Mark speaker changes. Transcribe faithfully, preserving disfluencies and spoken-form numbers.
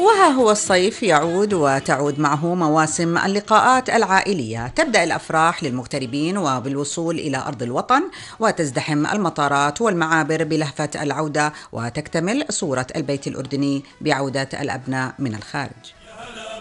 Speaker 1: وها هو الصيف يعود وتعود معه مواسم اللقاءات العائلية. تبدأ الأفراح للمغتربين وبالوصول إلى أرض الوطن، وتزدحم المطارات والمعابر بلهفة العودة، وتكتمل صورة البيت الأردني بعودة الأبناء من الخارج.